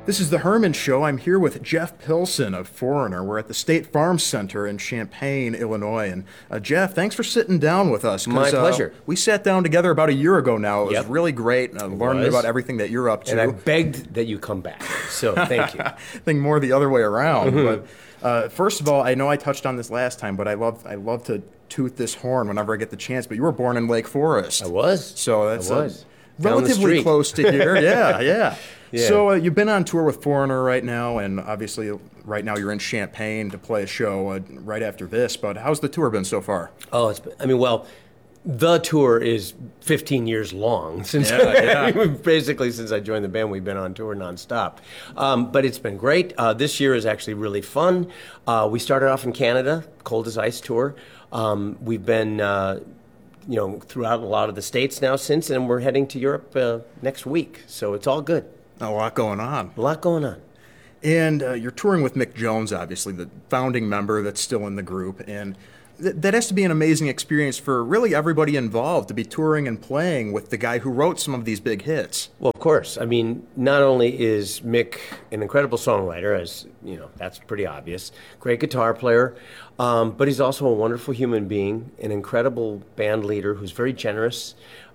This is the Herman Show. I'm here with Jeff Pilson of Foreigner. We're at the State Farm Center in Champaign, Illinois. And Jeff, thanks for sitting down with us. My pleasure. We sat down together about a year ago now. It was Yep. really great. Learning about everything that you're up to. And I begged that you come back. So thank you. I think more the other way around. But first of all, I know I touched on this last time, but I love to toot this horn whenever I get the chance. But you were born in Lake Forest. I was. So that's I was. relatively close to here. Yeah. Yeah. So you've been on tour with Foreigner right now, and obviously right now you're in Champaign to play a show right after this. But how's the tour been so far? Oh, the tour is 15 years long. Since basically since I joined the band, we've been on tour nonstop. But it's been great. This year is actually really fun. We started off in Canada, Cold as Ice tour. We've been throughout a lot of the states now since, and we're heading to Europe next week. So it's all good. A lot going on. A lot going on. And you're touring with Mick Jones, obviously, the founding member that's still in the group. And that has to be an amazing experience for really everybody involved to be touring and playing with the guy who wrote some of these big hits. Well, of course. I mean, not only is Mick an incredible songwriter, as you know, that's pretty obvious, great guitar player, but he's also a wonderful human being, an incredible band leader who's very generous,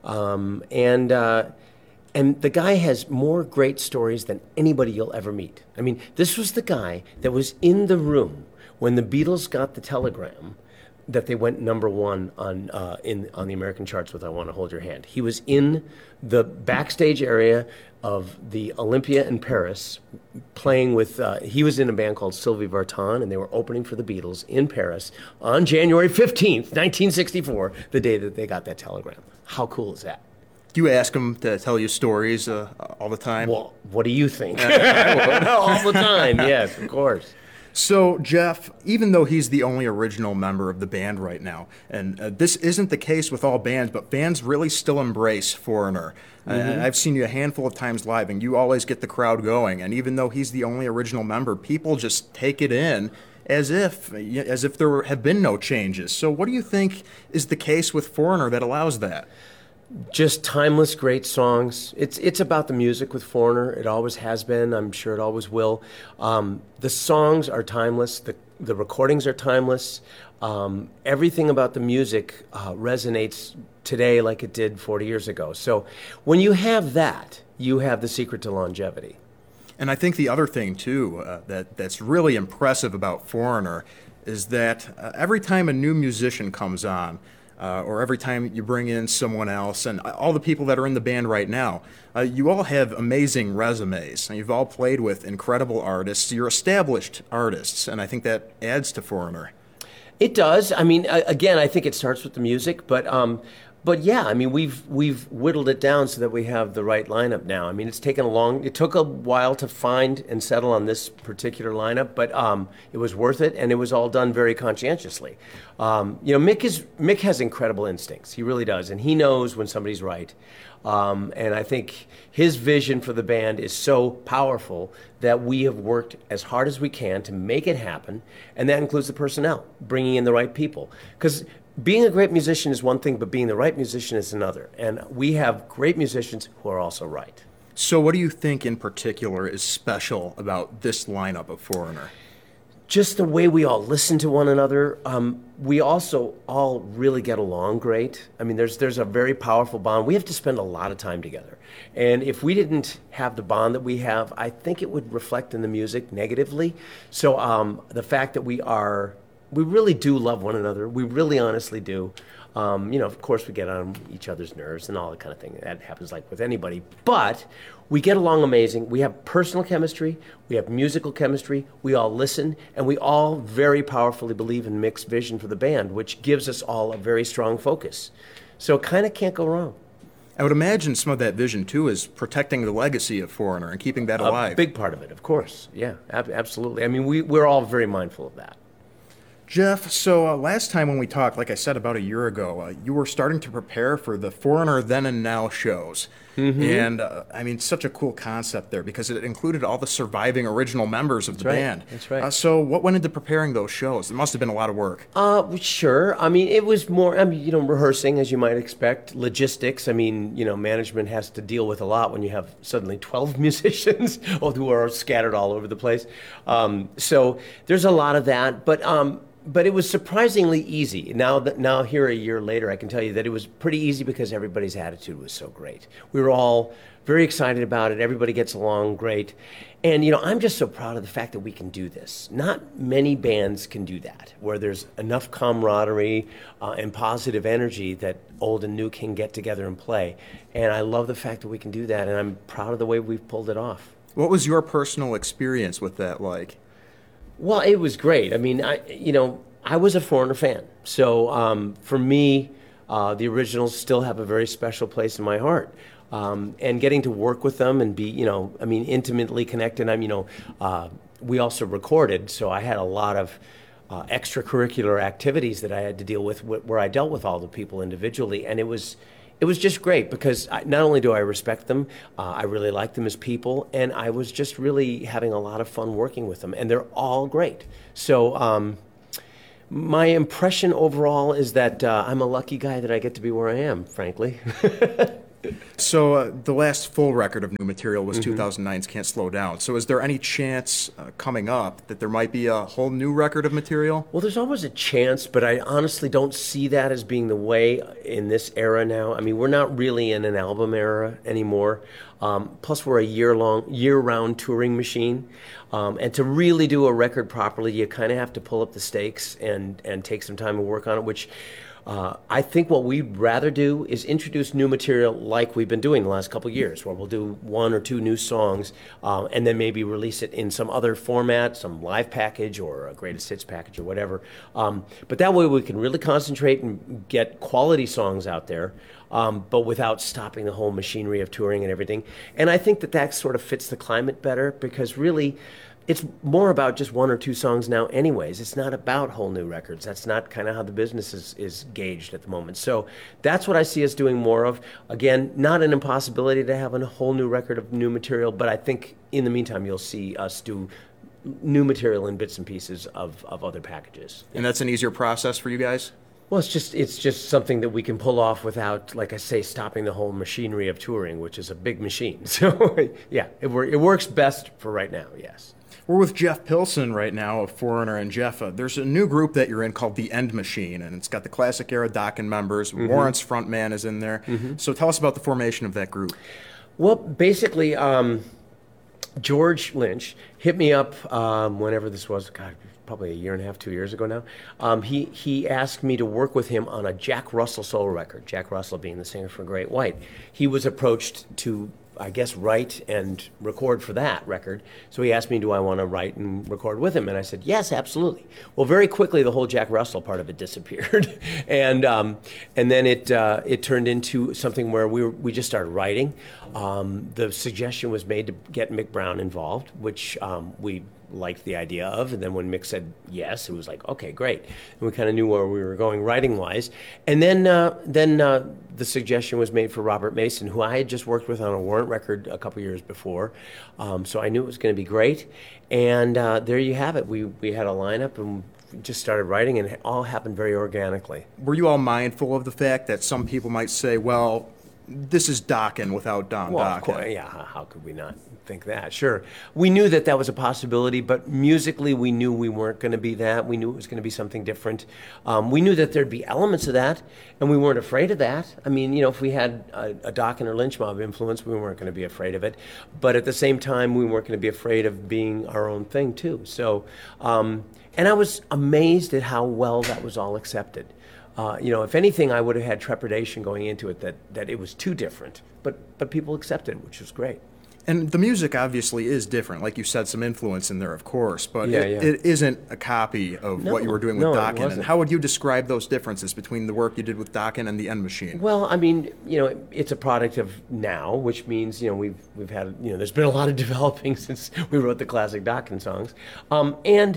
and the guy has more great stories than anybody you'll ever meet. I mean, this was the guy that was in the room when the Beatles got the telegram that they went number one on the American charts with "I Want to Hold Your Hand." He was in the backstage area of the Olympia in Paris, playing with. He was in a band called Sylvie Vartan, and they were opening for the Beatles in Paris on January 15th, 1964, the day that they got that telegram. How cool is that? Do you ask him to tell you stories all the time? Well, what do you think? All the time, yes, of course. So, Jeff, even though he's the only original member of the band right now, and this isn't the case with all bands, but bands really still embrace Foreigner. I've seen you a handful of times live, and you always get the crowd going. And even though he's the only original member, people just take it in as if there have been no changes. So what do you think is the case with Foreigner that allows that? Just timeless, great songs. It's about the music with Foreigner. It always has been. I'm sure it always will. The songs are timeless. The recordings are timeless. Everything about the music resonates today like it did 40 years ago. So when you have that, you have the secret to longevity. And I think the other thing, too, that's really impressive about Foreigner is that every time a new musician comes on, or every time you bring in someone else, and all the people that are in the band right now, you all have amazing resumes. And you've all played with incredible artists. You're established artists, and I think that adds to Foreigner. It does. I mean, again, I think it starts with the music, but yeah, I mean, we've whittled it down so that we have the right lineup now. I mean, it took a while to find and settle on this particular lineup, but it was worth it, and it was all done very conscientiously. Mick has incredible instincts. He really does, and he knows when somebody's right. And I think his vision for the band is so powerful that we have worked as hard as we can to make it happen, and that includes the personnel, bringing in the right people. Because being a great musician is one thing, but being the right musician is another. And we have great musicians who are also right. So what do you think in particular is special about this lineup of Foreigner? Just the way we all listen to one another. We also all really get along great. I mean, there's a very powerful bond. We have to spend a lot of time together. And if we didn't have the bond that we have, I think it would reflect in the music negatively. So the fact that we really do love one another. We really honestly do. Of course we get on each other's nerves and all that kind of thing. That happens like with anybody. But we get along amazing. We have personal chemistry. We have musical chemistry. We all listen. And we all very powerfully believe in Mick's vision for the band, which gives us all a very strong focus. So it kind of can't go wrong. I would imagine some of that vision, too, is protecting the legacy of Foreigner and keeping that alive. A big part of it, of course. Yeah, absolutely. I mean, we're all very mindful of that. Jeff, so last time when we talked, like I said, about a year ago, you were starting to prepare for the Foreigner Then and Now shows. And I mean, such a cool concept there because it included all the surviving original members of the right. band. That's right. So what went into preparing those shows? It must have been a lot of work. Sure. I mean, it was more, rehearsing, as you might expect, logistics. I mean, management has to deal with a lot when you have suddenly 12 musicians who are scattered all over the place. So there's a lot of that, but it was surprisingly easy. Now here a year later, I can tell you that it was pretty easy because everybody's attitude was so great. We were all very excited about it. Everybody gets along great. And, I'm just so proud of the fact that we can do this. Not many bands can do that, where there's enough camaraderie and positive energy that old and new can get together and play. And I love the fact that we can do that, and I'm proud of the way we've pulled it off. What was your personal experience with that like? Well, it was great. I mean, I was a Foreigner fan. So for me, the originals still have a very special place in my heart. And getting to work with them and be, intimately connected. We also recorded, so I had a lot of extracurricular activities that I had to deal with where I dealt with all the people individually. And it was just great because not only do I respect them, I really like them as people, and I was just really having a lot of fun working with them. And they're all great. So my impression overall is that I'm a lucky guy that I get to be where I am, frankly. So the last full record of new material was 2009's Can't Slow Down. So is there any chance coming up that there might be a whole new record of material? Well, there's always a chance, but I honestly don't see that as being the way in this era now. I mean, we're not really in an album era anymore. Plus, we're a year-round touring machine. And to really do a record properly, you kind of have to pull up the stakes and take some time to work on it, which I think what we'd rather do is introduce new material like we've been doing the last couple of years, where we'll do 1 or 2 new songs and then maybe release it in some other format, some live package or a greatest hits package or whatever. But that way we can really concentrate and get quality songs out there, but without stopping the whole machinery of touring and everything. And I think that sort of fits the climate better because really it's more about just 1 or 2 songs now anyways. It's not about whole new records. That's not kind of how the business is gauged at the moment. So that's what I see us doing more of. Again, not an impossibility to have a whole new record of new material, but I think in the meantime you'll see us do new material in bits and pieces of other packages. And that's an easier process for you guys? Well, it's just something that we can pull off without, like I say, stopping the whole machinery of touring, which is a big machine. So yeah, it works best for right now, yes. We're with Jeff Pilson right now of Foreigner, and Jeff, there's a new group that you're in called The End Machine, and it's got the classic era Dokken members. Warrant's frontman is in there. So tell us about the formation of that group. Well, basically, George Lynch hit me up whenever this was, probably a year and a half, 2 years ago now. He asked me to work with him on a Jack Russell solo record, Jack Russell being the singer for Great White. He was approached to, I guess, write and record for that record. So he asked me, do I want to write and record with him? And I said, yes, absolutely. Well, very quickly, the whole Jack Russell part of it disappeared. and then it turned into something where we just started writing. The suggestion was made to get Mick Brown involved, which we liked the idea of. And then when Mick said yes, it was like, okay, great. And we kind of knew where we were going writing-wise. And then the suggestion was made for Robert Mason, who I had just worked with on a Warrant record a couple years before. So I knew it was going to be great. And there you have it. We had a lineup and just started writing, and it all happened very organically. Were you all mindful of the fact that some people might say, well, this is Dokken without Don Well, Dokken? of course, yeah, how could we not think that? Sure. We knew that was a possibility, but musically we knew we weren't going to be that. We knew it was going to be something different. We knew that there'd be elements of that, and we weren't afraid of that. I mean, if we had a Dokken or Lynch Mob influence, we weren't going to be afraid of it. But at the same time, we weren't going to be afraid of being our own thing, too. So, and I was amazed at how well that was all accepted. If anything, I would have had trepidation going into it that it was too different. But people accepted it, which was great. And the music obviously is different. Like you said, some influence in there, of course. But Yeah, it isn't a copy of what you were doing with No, it Dokken. wasn't. And how would you describe those differences between the work you did with Dokken and The End Machine? Well, I mean, it's a product of now, which means, we've had, there's been a lot of developing since we wrote the classic Dokken songs. And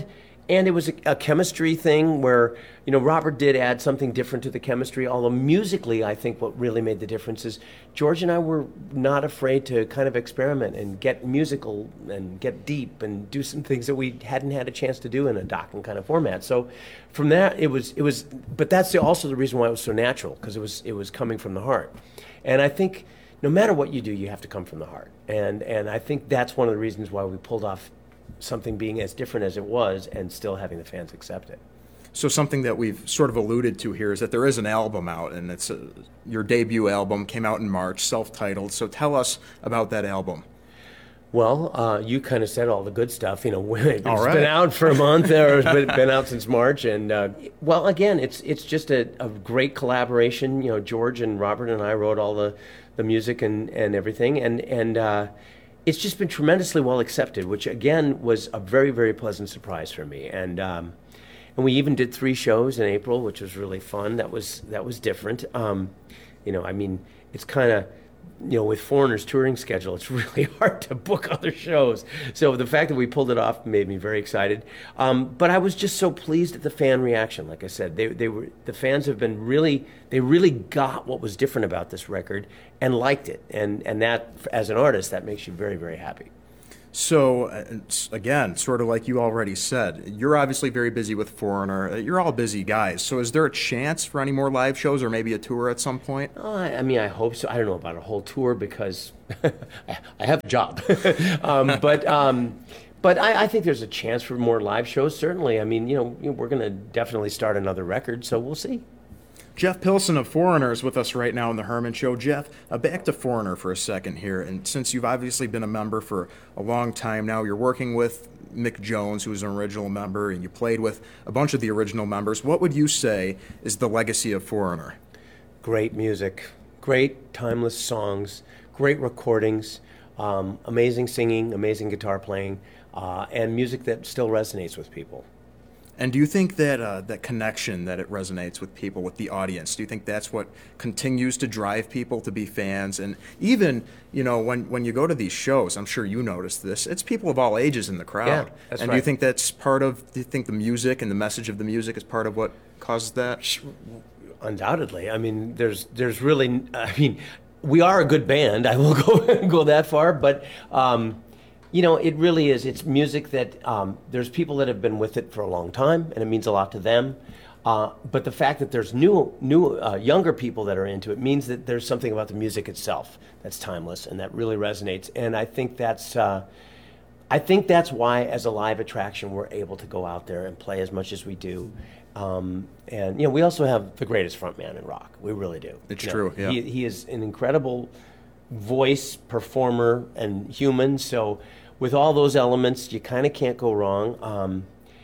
And it was a chemistry thing where, Robert did add something different to the chemistry, although musically, I think what really made the difference is George and I were not afraid to kind of experiment and get musical and get deep and do some things that we hadn't had a chance to do in a Dokken kind of format. So from that, but that's also the reason why it was so natural, because it was coming from the heart. And I think no matter what you do, you have to come from the heart. And I think that's one of the reasons why we pulled off something being as different as it was and still having the fans accept it. So something that we've sort of alluded to here is that there is an album out, and it's your debut album, came out in March, self-titled. So tell us about that album. Well, you kind of said all the good stuff. It's right. been out for a month, or it's been out since March. And, again, it's just a great collaboration. George and Robert and I wrote all the music and everything. And it's just been tremendously well accepted, which again was a very, very pleasant surprise for me. And we even did 3 shows in April, which was really fun. That was different. It's kind of, with Foreigner's touring schedule, it's really hard to book other shows. So the fact that we pulled it off made me very excited. But I was just so pleased at the fan reaction. Like I said, the fans have been they really got what was different about this record and liked it. And that, as an artist, that makes you very, very happy. So, again, sort of like you already said, you're obviously very busy with Foreigner. You're all busy guys. So is there a chance for any more live shows or maybe a tour at some point? I hope so. I don't know about a whole tour because I have a job. But I think there's a chance for more live shows, certainly. We're going to definitely start another record, so we'll see. Jeff Pilson of Foreigner is with us right now on The Herman Show. Jeff, back to Foreigner for a second here. And since you've obviously been a member for a long time now, you're working with Mick Jones, who is an original member, and you played with a bunch of the original members. What would you say is the legacy of Foreigner? Great music, great timeless songs, great recordings, amazing singing, amazing guitar playing, and music that still resonates with people. And do you think that that connection, that it resonates with people, with the audience, do you think that's what continues to drive people to be fans? And even, when you go to these shows, I'm sure you notice this, it's people of all ages in the crowd. Yeah, that's and right. Do you think the music and the message of the music is part of what causes that? Undoubtedly. There's really, we are a good band. I will go that far, but it really is. It's music that there's people that have been with it for a long time, and it means a lot to them. But the fact that there's new younger people that are into it means that there's something about the music itself that's timeless and that really resonates. And I think that's why, as a live attraction, we're able to go out there and play as much as we do. And we also have the greatest frontman in rock. We really do. It's true. Yeah. He is an incredible voice, performer, and human. So with all those elements, you kind of can't go wrong.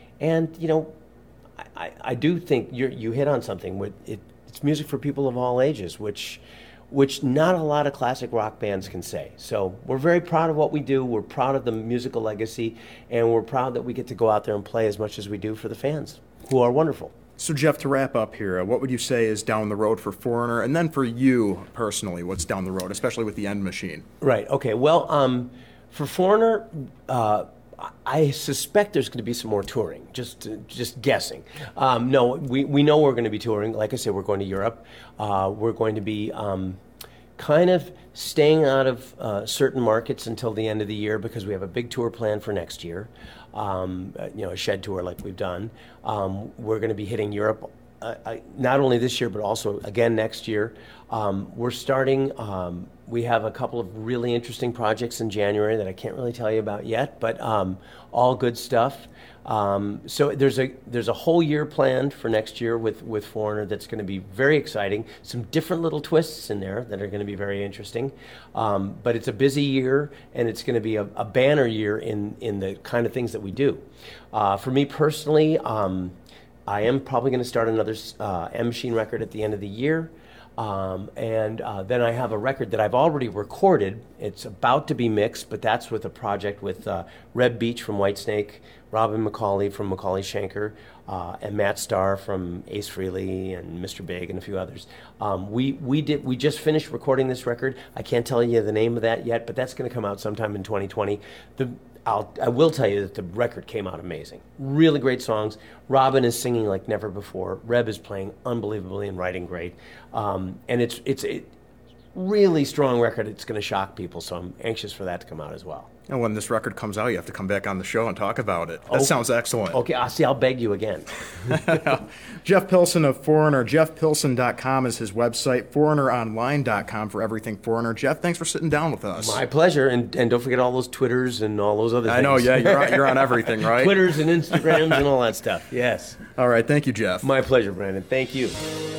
I do think you hit on something. It's music for people of all ages, which not a lot of classic rock bands can say. So we're very proud of what we do. We're proud of the musical legacy, and we're proud that we get to go out there and play as much as we do for the fans, who are wonderful. So, Jeff, to wrap up here, what would you say is down the road for Foreigner, and then for you personally, what's down the road, especially with the End Machine? Right. Okay. Well, for Foreigner, I suspect there's going to be some more touring. Just guessing. No, we know we're going to be touring. Like I said, we're going to Europe. We're going to be kind of staying out of certain markets until the end of the year because we have a big tour planned for next year. A shed tour like we've done. We're going to be hitting Europe not only this year, but also again next year. We're starting, we have a couple of really interesting projects in January that I can't really tell you about yet, but all good stuff. So there's a whole year planned for next year with Foreigner that's going to be very exciting. Some different little twists in there that are going to be very interesting. But it's a busy year, and it's going to be a banner year in the kind of things that we do. For me personally, I am probably going to start another M Machine record at the end of the year. Then I have a record that I've already recorded. It's about to be mixed, but that's with a project with Reb Beach from Whitesnake, Robin McCauley from McCauley Schenker, and Matt Starr from Ace Frehley and Mr. Big and a few others. We just finished recording this record. I can't tell you the name of that yet, but that's going to come out sometime in 2020. I will tell you that the record came out amazing. Really great songs. Robin is singing like never before. Reb is playing unbelievably and writing great. And it's a really strong record. It's going to shock people, so I'm anxious for that to come out as well. And when this record comes out, you have to come back on the show and talk about it. That sounds excellent. Okay, I'll beg you again. Jeff Pilson of Foreigner. JeffPilson.com is his website. ForeignerOnline.com for everything Foreigner. Jeff, thanks for sitting down with us. My pleasure. And don't forget all those Twitters and all those other things. I know, yeah, you're on everything, right? Twitters and Instagrams and all that stuff. Yes. All right, thank you, Jeff. My pleasure, Brandon. Thank you.